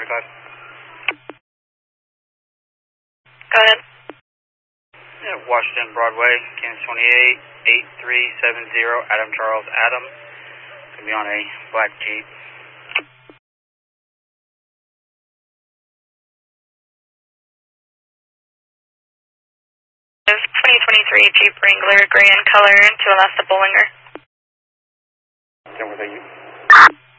25. Go ahead. Yeah, Washington Broadway, Kansas 28, 8370, Adam Charles Adam. It's going to be on a black Jeep. This 2023 Jeep Wrangler, gray in color, to Alasta Bollinger. Yeah, was that you?